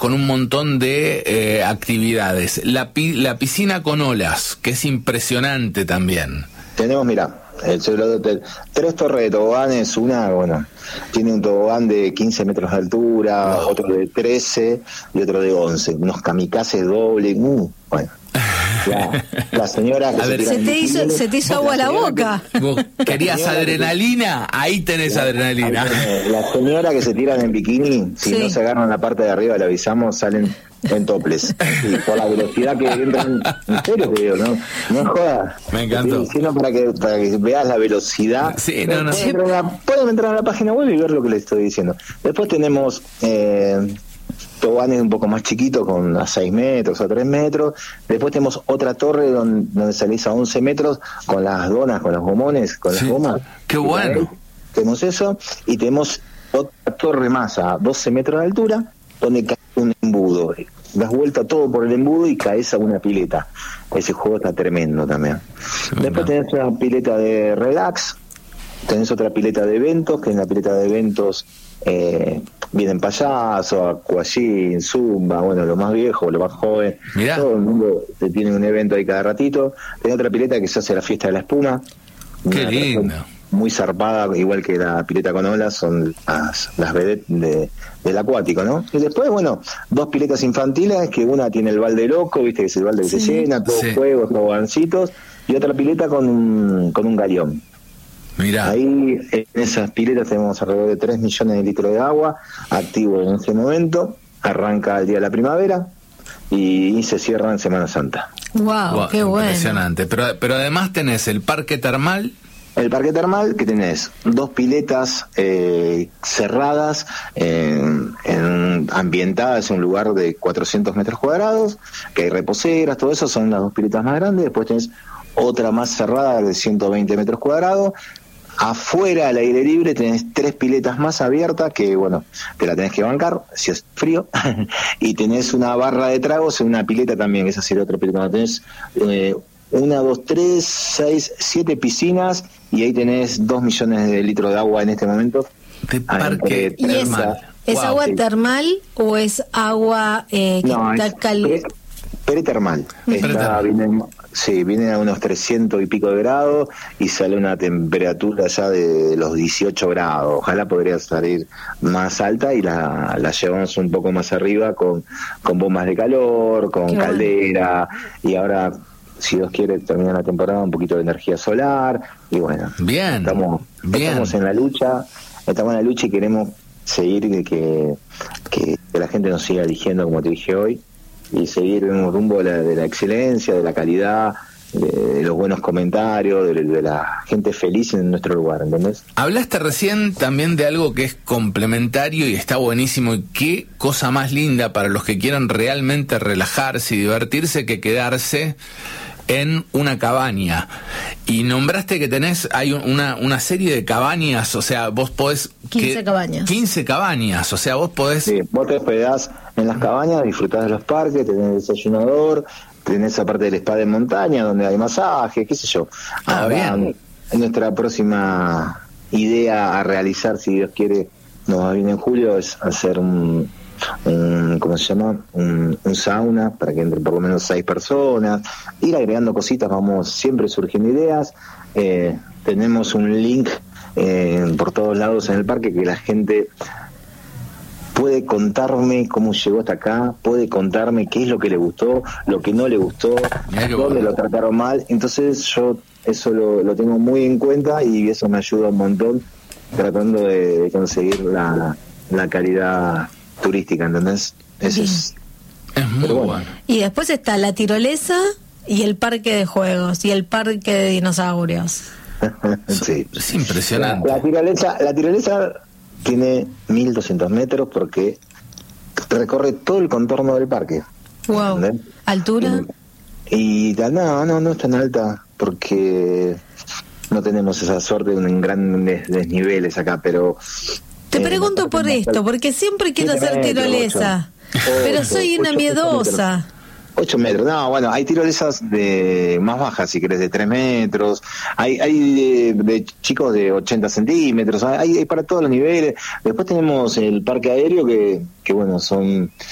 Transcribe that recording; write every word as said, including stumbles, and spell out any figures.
con un montón de eh, actividades. La, pi, la piscina con olas, que es impresionante también. Tenemos, mira, el Cielo Hotel, tres torres de toboganes, una, bueno, tiene un tobogán de quince metros de altura, oh. otro de trece y otro de once, unos kamikazes doble, uh, bueno. La, la señora que a ver, se, se, te hizo, se te hizo agua a la boca. Que, ¿Vos querías adrenalina? Que, ahí tenés la, adrenalina. La señora que se tiran en bikini, si sí. no se agarran la parte de arriba, le avisamos, salen en toples. Sí, por la velocidad que entran. En serio te digo, ¿no? No es joda. Me encantó. Sino para que, para que veas la velocidad. Sí, no, no. Pueden entrar, la, pueden entrar a la página web y ver lo que les estoy diciendo. Después tenemos eh, toboganes un poco más chiquitos, con a seis metros, a tres metros. Después tenemos otra torre donde, donde salís a once metros, con las donas, con los gomones, con sí. las gomas. ¡Qué bueno! Tenemos eso, y tenemos otra torre más a doce metros de altura, donde cae un embudo. Das vuelta todo por el embudo y caes a una pileta. Ese juego está tremendo también. Sí, Después no. tenés una pileta de relax, tenés otra pileta de eventos, que en la pileta de eventos eh, vienen payasos, aquagym, zumba, bueno, lo más viejo, lo más joven. Mirá. Todo el mundo te tiene un evento ahí cada ratito. Tenés otra pileta que se hace la fiesta de la espuma. Qué lindo. Muy zarpada, igual que la pileta con olas, son las, las vedettes de, del acuático, ¿no? Y después, bueno, dos piletas infantiles, que una tiene el balde loco, viste que es el balde sí. que se llena, todos sí. juegos, tobogancitos, y otra pileta con un, con un galeón. Mirá. Ahí en esas piletas tenemos alrededor de tres millones de litros de agua activos en este momento. Arranca el día de la primavera y, y se cierra en Semana Santa. Wow, wow, qué bueno. Impresionante. Pero, pero además tenés el parque termal. El parque termal, que tenés dos piletas eh, cerradas, eh, en, ambientadas en un lugar de cuatrocientos metros cuadrados, que hay reposeras, todo eso son las dos piletas más grandes. Después tenés otra más cerrada de ciento veinte metros cuadrados. Afuera, al aire libre, tenés tres piletas más abiertas, que bueno, te la tenés que bancar, si es frío, y tenés una barra de tragos en una pileta también, esa sería otra pileta. Tenés eh, una, dos, tres, seis, siete piscinas, y ahí tenés dos millones de litros de agua en este momento. De parque ¿Y termal. ¿Es, ¿es wow, agua sí. termal o es agua eh, que no, está caliente? Pretermal. Está, viene, sí, viene a unos trescientos y pico de grados y sale una temperatura ya de los dieciocho grados. Ojalá podría salir más alta y la, la llevamos un poco más arriba con, con bombas de calor, con Qué caldera bueno. y ahora, si Dios quiere, termina la temporada un poquito de energía solar y bueno, bien, estamos, bien. estamos en la lucha, estamos en la lucha y queremos seguir que, que, que la gente nos siga eligiendo, como te dije hoy, y seguir en un rumbo de la, de la excelencia, de la calidad, de, de los buenos comentarios, de, de la gente feliz en nuestro lugar, ¿entendés? Hablaste recién también de algo que es complementario y está buenísimo, y qué cosa más linda para los que quieran realmente relajarse y divertirse que quedarse en una cabaña. Y nombraste que tenés, hay una, una serie de cabañas, o sea, vos podés... quince que, cabañas. quince cabañas, o sea, vos podés... Sí, vos te hospedás en las cabañas, disfrutás de los parques, tenés desayunador, tenés aparte del spa de montaña, donde hay masaje, qué sé yo. Ah, Ahora, bien. Nuestra próxima idea a realizar, si Dios quiere, nos va bien en julio, es hacer un... un ¿cómo se llama? Un, un sauna para que entre por lo menos seis personas, ir agregando cositas, vamos siempre surgiendo ideas. Eh, tenemos un link eh, por todos lados en el parque que la gente puede contarme cómo llegó hasta acá, puede contarme qué es lo que le gustó, lo que no le gustó, dónde bueno. lo trataron mal. Entonces yo eso lo, lo tengo muy en cuenta y eso me ayuda un montón tratando de, de conseguir la, la calidad turística, ¿entendés? Eso es, es muy bueno. bueno. Y después está la tirolesa y el parque de juegos y el parque de dinosaurios. Sí. Es impresionante. La, la tirolesa, la tirolesa tiene mil doscientos metros porque recorre todo el contorno del parque. Wow. ¿Entendés? ¿Altura? Y, y no, no, no es tan alta porque no tenemos esa suerte de grandes desniveles acá, pero te eh, pregunto por esto, porque siempre quiero hacer tirolesa, pero soy una miedosa. Ocho metros, no, bueno, hay tirolesas de más bajas, si querés, de tres metros, hay hay de, de chicos de ochenta centímetros, hay, hay para todos los niveles. Después tenemos el parque aéreo que, que bueno, son